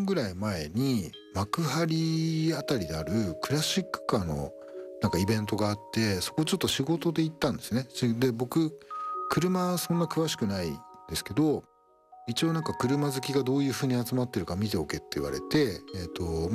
ぐらい前に幕張あたりであるクラシックカーのなんかイベントがあって、そこちょっと仕事で行ったんですね。で、僕、車そんな詳しくないですけど、一応なんか車好きがどういう風に集まってるか見ておけって言われて、